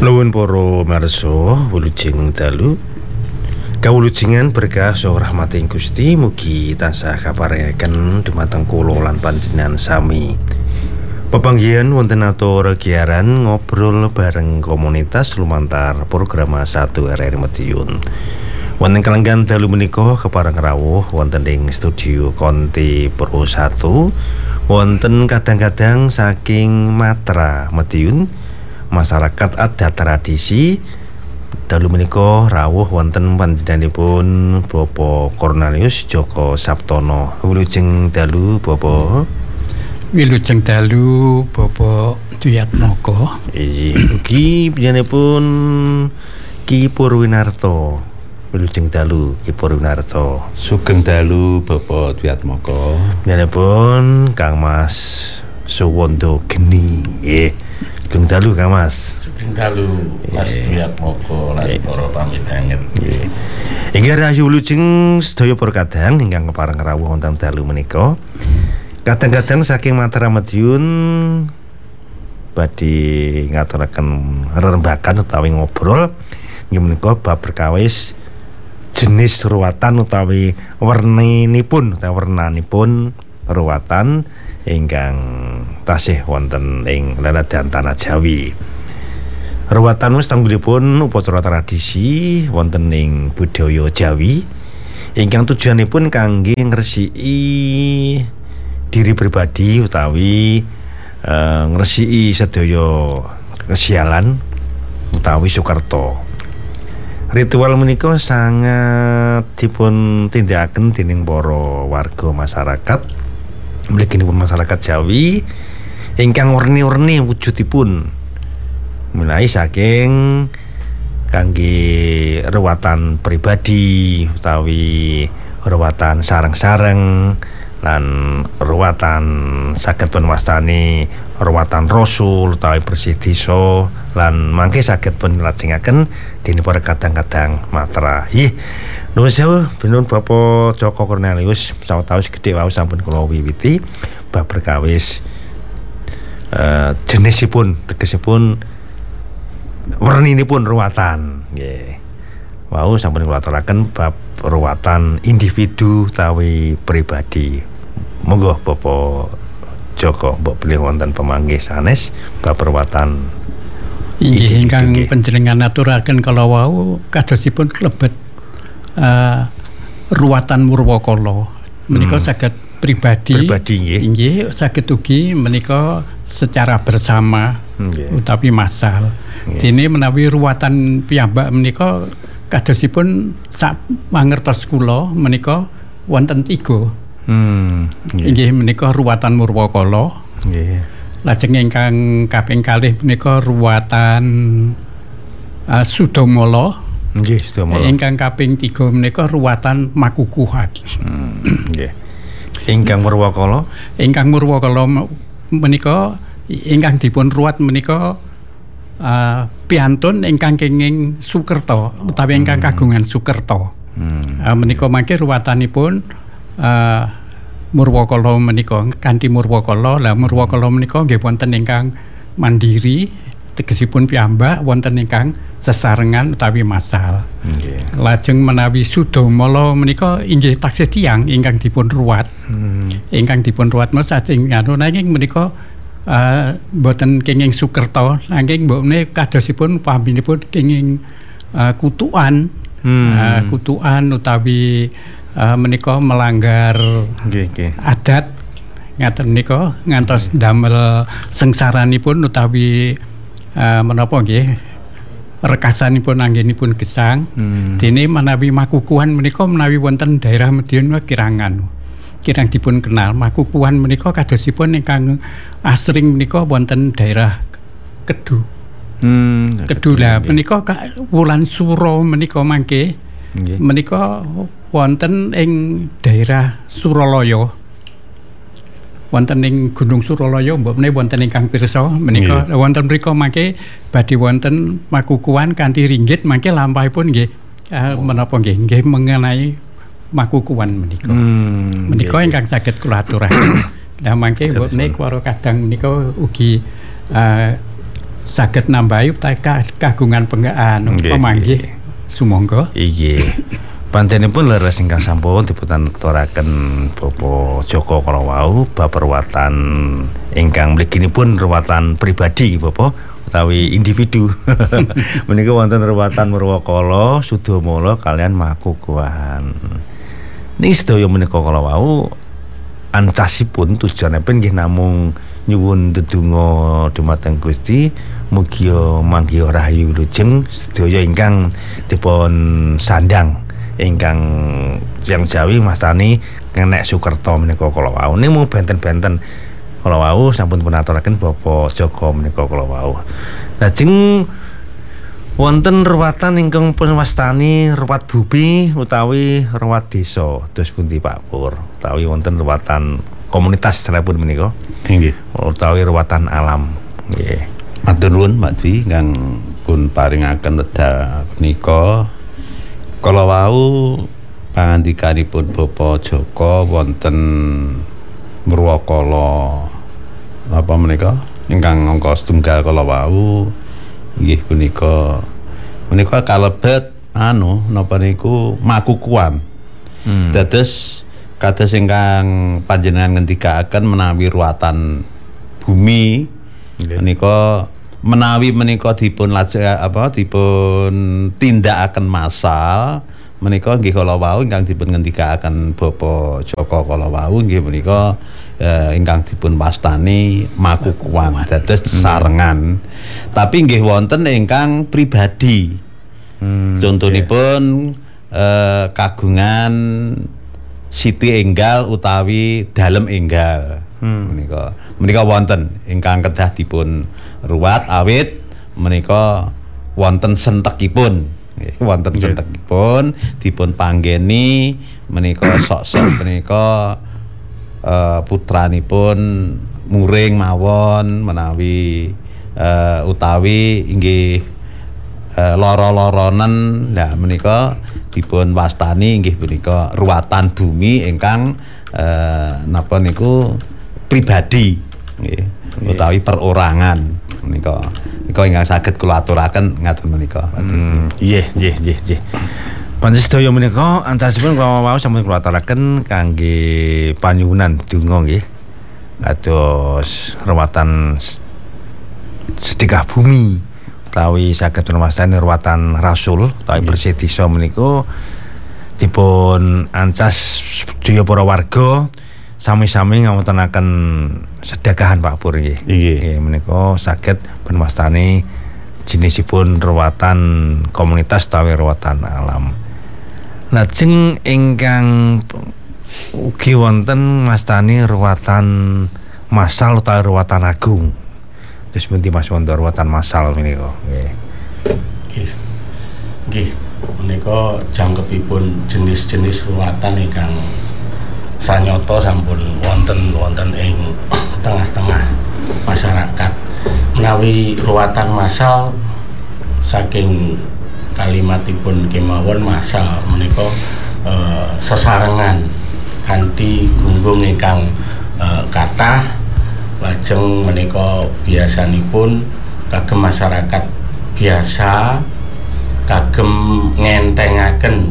Nuwun para marsa wilujeng dalu. Kawulujengan berkah saha rahmating Gusti mugi tansah kaparingaken dumateng kula lan panjenengan sami. Pepanggihan wonten atur giaran ngobrol bareng komunitas lumantar program 1 RRI Madiun. Wonten kalenggan dalu menika kepareng rawuh wonten ing studio Konti Pro 1 wonten kadang-kadang saking Matra Madiun masyarakat adat tradisi. Dalu menika rawuh wonten panjenenganipun Bapak Cornelius Joko Saptono. Wilujeng dalu Bapak. Wilujeng dalu Bapak Duyatmoko. Ugi panjenenganipun Ki Purwinarto. Wilujeng dalu Ki Purwinarto. Sugeng dalu Bapak Duyatmoko. Panjenenganipun Kang Mas Suwondo Geni. Sugeng dalu Kang Mas. Sugeng dalu Mas Duyatmoko lan para pamitanget. Inggih rahayu wilujeng sedaya para kadang ingkang kepareng rawuh wonten dalu menika. Kadang-kadang saking Matra Madiun badhe ngaturaken rerembakan utawi ngobrol inggih menika bab perkawis jenis ruwatan utawi werninipun utawi wernanipun ruwatan ingkang tasih wonten ing leladan tanah Jawi. Ruwatan wis tanggulipun upacara tradisi wonten ing budaya Jawi ingkang tujuanipun kangge ngresiki diri pribadi utawi ngresiki sedaya kesialan utawi sukerta. Ritual menika sangat dipun tindakaken dening para warga masyarakat mliginipun masyarakat Jawi ingkang werni-werni wujudipun mulai saking kangge ruwatan pribadi utawi ruwatan sareng-sareng lan ruwatan saged pun wastani ruwatan rasul utawi bersih desa lan mangke saged pun lajengaken dene para kadang-kadang Matra. Nuwun sewu pinun Bapak Joko Cornelius sawetawis gedhe wau sampun kula wiwiti bab perkawis jenisipun tegesipun werninipun ruwatan nggih. Wau sampun kula aturaken bab ruwatan individu utawi pribadi. Monggo Bapak Joko mbok pilih wonten pamanggih sanes bab ruwatan inggih ingkang panjenengan aturaken kala wau kadosipun klebet ruwatan Murwakala menika saged pribadi nggih saged ugi menika secara bersama utawi massal. Dene menawi ruwatan piyambak menika kadosipun sak mangertos kula menika wonten 3. Inggih menika ruwatan Murwakala. Nggih. Lajeng ingkang kaping kalih menika ruwatan Sudomala. Nggih, Sudomala. Ingkang kaping 3 menika ruwatan Makukuhan. Nggih. Ingkang Murwakala? Ingkang Murwakala menika ingkang dipun ruwat menika piantun ingkang kenging sukerta utawi ingkang kagungan sukerta. Menika mangke ruwatanipun Murwakala menika kanthi Murwakala. Lah Murwakala menika nggih wonten ingkang mandiri tegesipun piyambak wonten ingkang sesarengan utawi massal. Lajeng menawi Sudomala menika inggih taksih tiyang ingkang dipun ruwat. Ingkang dipun ruwat menika saking anu nanging menika boten kenging sukerta nanging mbokne kadosipun paminipun kenging kutukan. Kutukan utawi menika melanggar adat ngaten menika ngantos damel sengsaranipun utawi menapa nggih rekasanipun anggenipun gesang. Dene menawi Makukuhan menika menawi wonten daerah Madiun kirang dipun kenal. Makukuhan menika kadosipun ingkang asring menika wonten daerah Kedu. Kedu lah menika wulan Suro menika mangke menika wonten ing daerah Suralaya. Wonten ing Gunung Suralaya mbok menawi wonten ingkang pirsa menika wonten mriku mangke badhe wonten Makukuhan kanthi ringgit mangke lampahipun nggih menapa nggih mengenai Makukuhan menika. Menika ingkang saged kula aturaken. Lah mangke mbok menawi para kadang menika ugi saged nambahi kagungan penggaan pamanggih sumangga. Inggih. Panjenenganipun leres ingkang sampun dipunaturaken Bapak Joko kala wau bab ruwatan ingkang mliginipun ruwatan pribadi Bapak utawi individu. Menika wonten ruwatan Murwakala, Sudamala kalian Makukuhan. Niki sedaya menika kala wau ancasipun tujuanipun nggih namung nyuwun ndedonga dumateng Gusti mugi manggiha rahayu wilujeng sedaya ingkang dipun sandang ingkang Jang Jawi mastani Nenek Sukerto menika kala wau. Niku benten-benten kala wau sampun punaturaken Bapak Joko menika kala wau. Lajeng wonten ruwatan ingkang pun wastani ruwat bumi utawi ruwat desa. Dos pundi Pak Pur? Utawi wonten ruwatan komunitas salepun menika. Nggih. Utawi ruwatan alam. Nggih. Matur nuwun Mbak Dwi kang pun paringaken wekdal menika. Kala wau pangandikanipun Bapak Joko wonten Murwakala apa menika ingkang angka setunggal kala wau inggih punika kalebet napa niku Makukuhan. Dados kados ingkang panjenengan ngendikaken menawi ruwatan bumi menika menawi menika dipun tindakaken massal menika nggih kala wau ingkang dipun ngendikaken Bapak Joko kala wau nggih menika ingkang dipun wastani Makukuhan dados sarengan. Tapi nggih wonten ingkang pribadi. Contonipun kagungan Siti Enggal utawi Dalem Enggal. Menika wonten ingkang kedah dipun ruwat awit menika wonten sentekipun. Wonten sentekipun dipun panggeni menika sok-sok menika putranipun muring mawon menawi utawi inggih loro-loronen. Lah menika dipun wastani inggih punika ruwatan bumi ingkang napa niku pribadi nggih utawi perorangan menika ingkang saged kula aturaken ngaten menika. Nggih. Panjenengan sedaya menika ancasipun kula wau sampun kula aturaken kangge panyuwunan donga nggih. Kados ruwatan sedekah bumi utawi saged wastani ruwatan rasul utawi bersih desa menika dipun ancas sedaya para warga sami-sami ngawontenaken sedekahan Pak Pur nggih. Nggih menika saged penwastani jinisipun ruwatan komunitas utawi ruwatan alam. Lajeng ingkang ugi wonten mastani ruwatan massal utawi ruwatan agung. Terus pundi Mas wonten ruwatan massal menika. Nggih. Menika jangkepipun jenis-jenis ruwatan ingkang sanyata sampun wonten ing tengah-tengah masyarakat. Menawi ruwatan massal saking kalimatipun kemawon massal menika sesarengan kanthi gunggung ingkang kathah lajeng menika biasanipun kagem masyarakat biasa kagem ngentengaken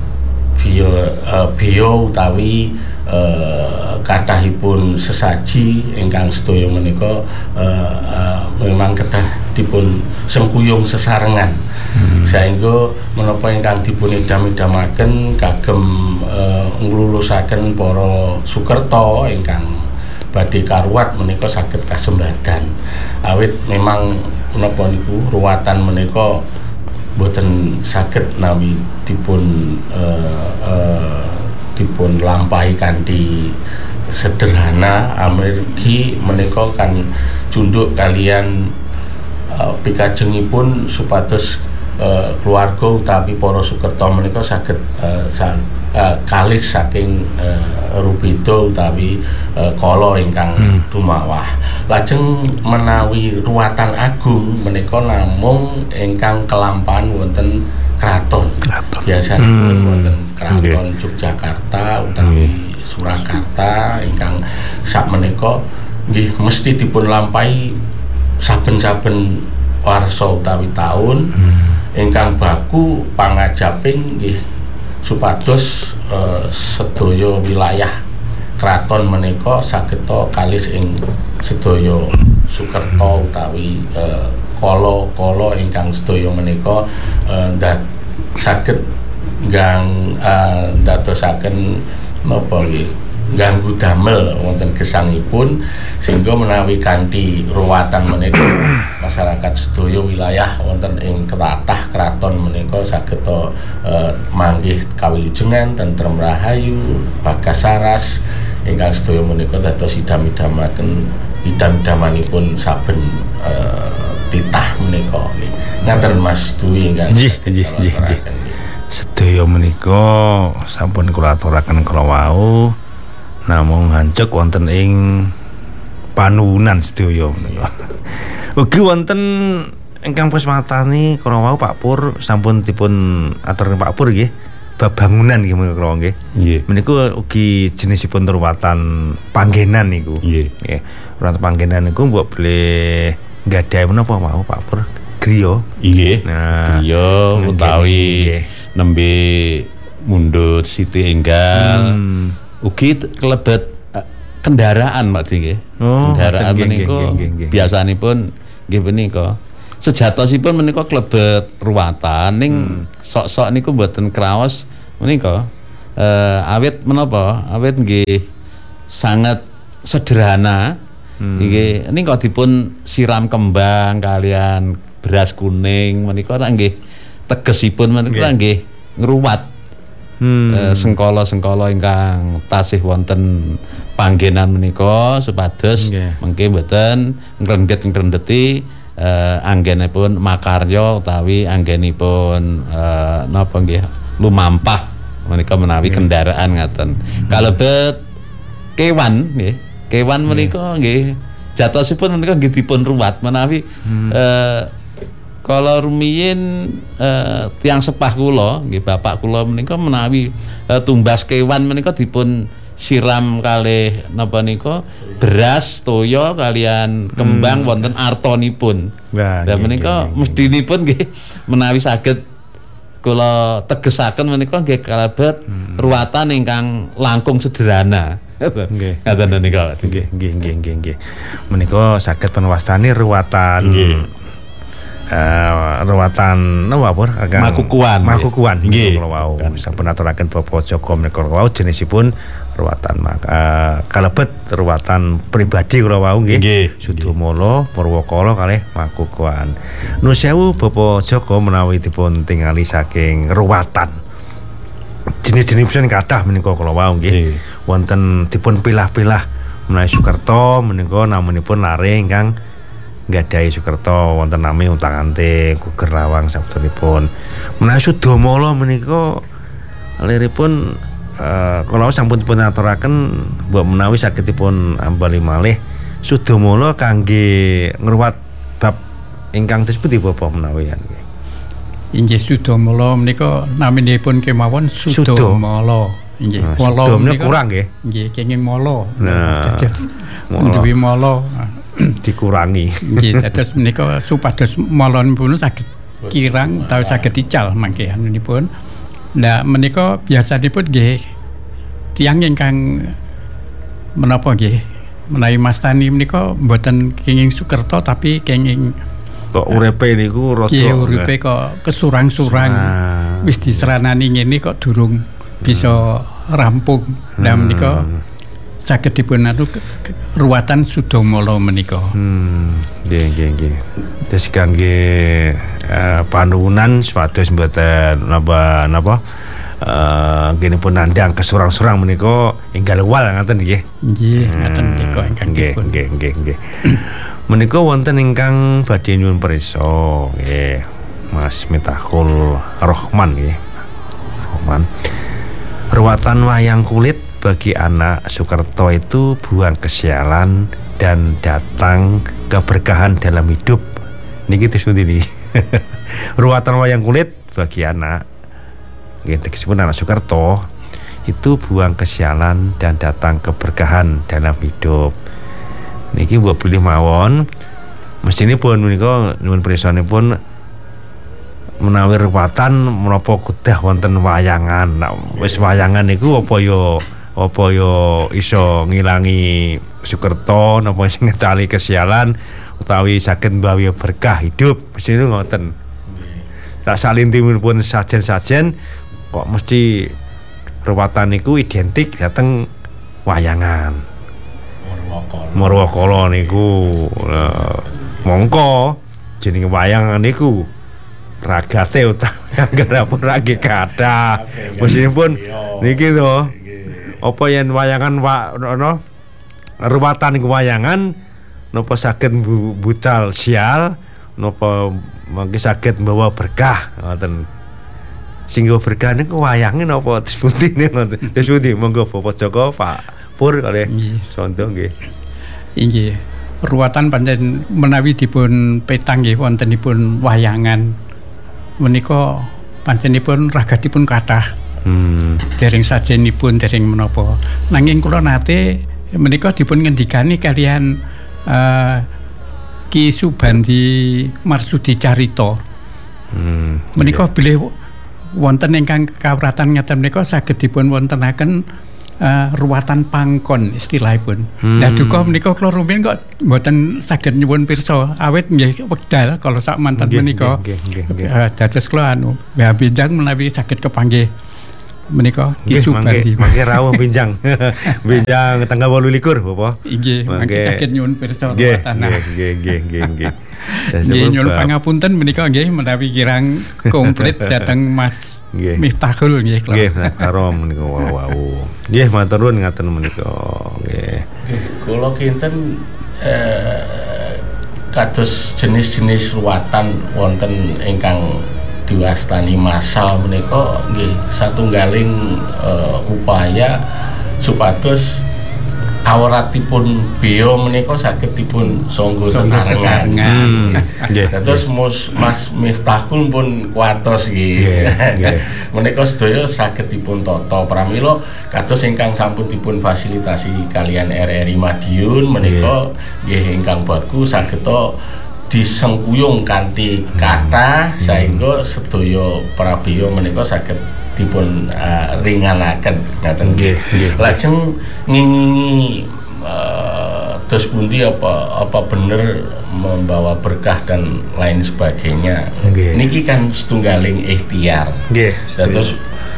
biya utawi kathahipun sesaji ingkang sedaya menika memang kedah dipun sengkuyung sesarengan. Saengga menapa ingkang dipun idam-idamaken kagem nglulusaken para Sukerto ingkang badhe karuwat menika saged kasembadan. Awit memang menapa niku ruwatan menika boten saged nawi dipun lampahi kanthi sederhana amargi menika kan cunduk kalian pikajengipun supados keluarga utawi para Sukerto menika saged kalis saking rubeda utawi kala ingkang tumawah. Lajeng menawi ruwatan agung menika namung ingkang kelampahan wonten kraton. Biasanipun wonten kraton Yogyakarta utawi Surakarta ingkang sakmenika nggih mesti dipun lampahi saben-saben warsa utawi taun ingkang baku pangajaping nggih supados sedaya wilayah kraton menika sageta kalis ing sedaya Sukerto utawi kala ingkang sedaya menika saged dadosaken napa nggih ganggu damel wonten gesangipun sehingga menawi kanthi ruwatan menika masyarakat sedaya wilayah wonten ing ketatah kraton menika sageta manggih kawilujengan tentrem rahayu bagas saras ingkang sedaya menika dados idam-idamanipun saben titah menika ngaten Mas Dwi ingkang sedaya menika sampun kula aturaken kala wau namung hancuk wonten ing panuwunan sedaya menika. Ugi wonten ingkang pusmatani kala wau Pak Pur sampun dipun aturaken Pak Pur nggih bab bangunan nggih menika nggih. Nggih. Menika ugi jenisipun ruwatan panggenan niku. Nggih. Nggih. Ruwatan panggenan niku mbok boleh nggadahi menapa mau Pak Pur? Griya. Nggih. Nah, griya utawi nembe mundut Siti Enggal. Ugi kelebet kendaraan Pak Dwi nggih. Kendaraan menika biasanipun nggih menika sejatosipun menika klebet ruwatan ning sok-sok niku mboten kraos menika awit menapa awit nggih sangat sederhana nggih nika dipun siram kembang kalian beras kuning menika nggih tegesipun menika nggih ngruwat sengkala-sengkala ingkang tasih wonten panggenan menika supados mengke mboten ngrendet-ngrendeti anggenipun makarya utawi anggenipun napa nggih lumampah menika menawi kendaraan ngaten. Kalebet kewan nggih, kewan menika nggih jatosipun menika nggih dipun ruwat menawi kala rumiyin tiyang sepah kula nggih bapak kula menika menawi tumbas kewan menika dipun siram kalih napa nika beras toya kalian kembang wonten artanipun. Lah menika mestinipun nggih menawi saged kula tegesaken menika nggih kalebet ruwatan ingkang langkung sederhana. Nggih. Ngaten nika. Nggih. Menika saged panwastani ruwatan ruwatan napa makukuwan nggih kula wau sampun aturaken Bapak Joko menika wau jenisipun ruwatan kalebet ruwatan pribadi kula wau nggih Sudomolo Purwakala kalih Makukuwan. Nuwun sewu Bapak Joko menawi dipun tingali saking ruwatan jenis-jenisipun kathah menika kula wau nggih wonten dipun pilah-pilah menawi Sukerto menika namunipun lare ingkang nggadahi Sukerto wonten nami Untang-Anting Guger Lawang sabtunipun. Menawi Sudomolo menika liripun kala sampun dipun aturaken mbok menawi sagedipun ambali malih Sudomolo kangge ngruwat bab ingkang disebut Bapak menawi nggih. Inggih Sudomolo menika naminipun kemawon Sudomolo. Inggih. Molo menika kurang nggih. Nggih kenging molo. Nah, duwe molo dikurangi. Nggih, dados menika supados malonipun saged kirang utawi saged ical mangke anunipun. Lah menika biasanipun nggih tiyang ingkang menapa nggih menawi mastani menika mboten kenging Sukerto tapi kenging kok uripe niku rada uripe kok kesurang-surang wis diseranani ngene kok durung bisa rampung. Lah menika saged dipun ruwatan Sudomolo menika. Nggih. Terus kangge panuwunan supados mboten napa gini pun nandang kesurang-surang menika enggal wal ngaten nggih. Nggih, ngaten menika ingkang dipun. Nggih. Menika wonten ingkang badhe nyuwun prisa nggih. Mas Mitahul Rahman nggih. Rahman. Ruwatan wayang kulit bagi anak Sukerto itu buang kesialan dan datang keberkahan dalam hidup. Niki disebut ini. Ruwatan wayang kulit bagi anak disebut anak Sukerto itu buang kesialan dan datang keberkahan dalam hidup. Niki mbok bilih mawon Mesinipun menika nyuwun pirsanipun menawi ruwatan menapa kedah wonten wayangan. Wis wayangan niku apa ya iso ngilangi sukerta napa sing ngecali kesialan utawi saged mbawi berkah hidup. Mesine ngoten. Sak salintinipun sajen-sajen kok mesti ruwatan niku identik dateng wayangan. Murwakala niku mongko jenenge wayangan niku ragate utawi anggarapun ragi kathah. Mesinipun niki to. Apa yen wayangan ruwatan niku wayangan napa saged bucal sial napa mangke saged mbawa berkah ngoten. Singgo berkah niku wayange napa disebutine ngoten. Disebut monggo Bapak Joko Pak Pur kalih Sondo nggih. Inggih. Ruwatan pancen menawi dipun petang nggih wontenipun wayangan menika panjenipun ragatipun kathah. Dereng sajenipun dereng menapa. Nanging kula nate menika dipun ngendikani kalian Ki Subandi Marsudi Carita. Menika bilih wonten ingkang kawratan ngeten menika saged dipun wontenaken ruwatan pangkon istilahipun. Nah duka menika kula rumiyin kok mboten saged nyuwun pirsa awit nggih wekdal kalau sak mantan menika. Dados kula binjang menawi saged kepanggih menika Ki Subandi. Mangke rawuh binjang. Binjang tanggal 28 Bapak. Nggih, mangke saged nyuwun pirsa ruwatan. Nggih. Nggih nyuwun pangapunten menika nggih menawi kirang komplit dhateng Mas Miftahul nggih kula. Nggih, karo menika wau. Nggih, matur nuwun ngaten menika. Nggih. Kula kinten kados jenis-jenis ruwatan wonten ingkang diwastani masal menika nggih satunggaling upaya supados awratipun beo menika saged dipun sangga sesarengan. Dados Mas Miftahul pun kuatos nggih. Menika sedaya saged dipun tata pramila kados ingkang sampun dipun fasilitasi kalian RRI Madiun menika nggih ingkang bagus saged disengkuyung kanthi kathah sehingga sedaya prabéya menika saged dipun ringanaken ngaten nggih. Lajeng ngingingi dos pundi apa bener membawa berkah dan lain sebagainya. Niki kan setunggaling ikhtiar. Nggih. Terus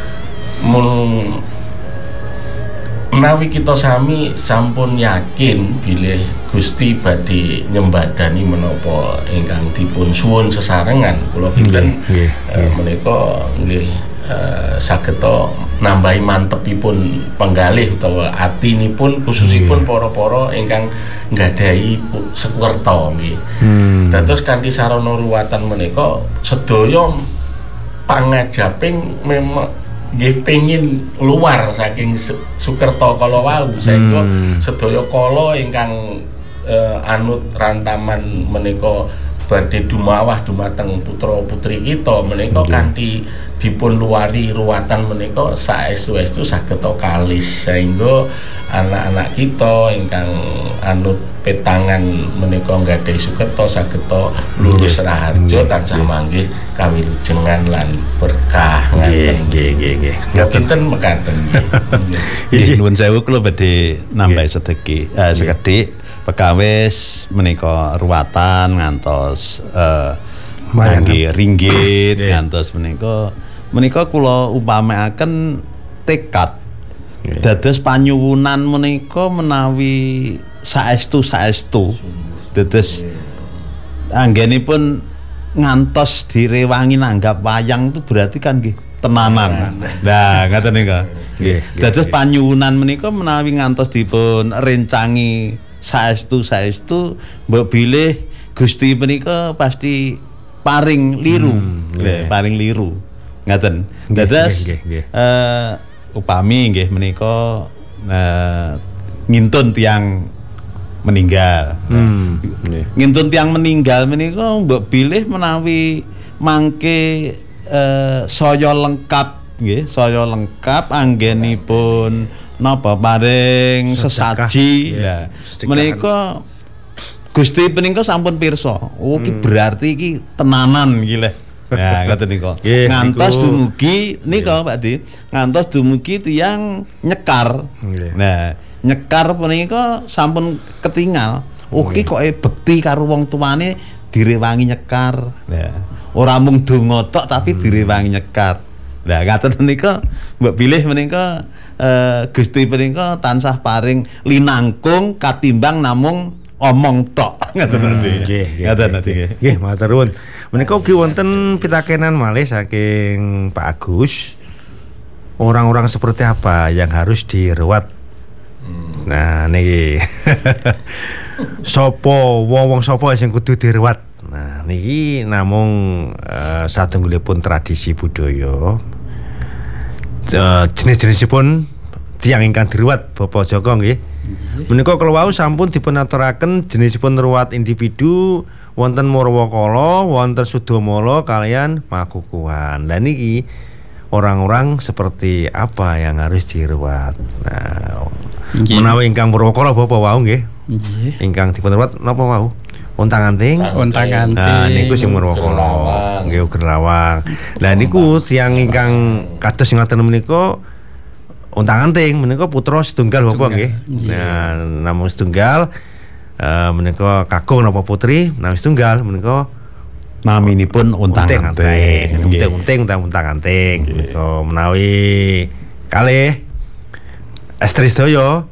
menawi kita sami sampun yakin bilih Gusti badhe nyembadani menapa ingkang dipun suwun sesarengan kula kinten menika nggih saged nambahi mantepipun penggalih utawa atinipun khususipun para-para ingkang nggadahi sekuwerta nggih. Dados kanthi sarana ruwatan menika sedaya pangajaping memang nggih pengin luar saking sukerta kala wau sehingga sedaya kala ingkang anut rantaman menika badhe dumawah dumateng putra-putri kita menika kanthi dipun luari ruwatan menika saestu-estu saged kalis sehingga anak-anak kita ingkang anut petangan menika nggadahi sukerta saged lulus raharja tansah manggih kawilujengan lan berkah ngaten. Nggih. Ngaten mekaten nggih. Nuwun sewu kula badhe nambahi sekedhik pekawis menika ruwatan ngantos mangke ringgit ngantos menika kula upamekaken tekad dados panyuwunan menika menawi saestu dados anggenipun ngantos direwangi nanggap wayang itu berarti kan nggih tenanan. Nah, ngaten nika. Nggih. Dados panyuwunan menika menawi ngantos dipun rencangi saestu mbok bilih Gusti menika pasti paring liru. Paring liru. Ngaten. Dados upami nggih menika ngintun tiang meninggal. Ngintun tiang meninggal menika mbok bilih menawi mangke saya lengkap nggih, saya lengkap anggenipun napa paring sesaji. Lah menika Gusti punika sampun pirsa. Oh iki berarti iki tenanan iki lho. Nah, ngoten nika. Ngantos dumugi nika Pak Di, ngantos dumugi tiyang nyekar. Nah, nyekar punika sampun ketingal. Oh iki kok bekti karo wong tuane direwangi nyekar. Nah, ora mung donga tok tapi direwangi nyekar. Lah ngaten nika mbok pilih menika Gusti punika tansah paring linangkung katimbang namung omong tok ngoten nggih. Ngoten nggih. Matur nuwun. Menika ugi wonten pitakenan malih saking Pak Agus. Orang-orang seperti apa yang harus diruwat? Nah niki. Sopo wong sapa sing kudu diruwat? Nah niki namung satunggalipun tradisi budaya. Jenis-jenisipun tiyang ingkang diruwat Bapak Joko nggih. Menika kala wau sampun dipunaturaken jenisipun ruwat individu wonten Murwakala, wonten Sudamala kalian Makukuhan. Lah niki orang-orang seperti apa yang harus diruwat. Nah, menawi ingkang Murwakala Bapak wau nggih. Nggih. Ingkang dipunruwat napa wau? Untang-anting. Untang-anting. Nah, niku sing Murwakala. Nggih Uger Lawang. Lah niku tiyang ingkang kados ngaten menika untang-anting menika putra setunggal Bapak nggih. Nah, namung setunggal menika kakung napa putri, namung setunggal menika naminipun untang-anting. Untang-anting menika menawi kalih estri sedaya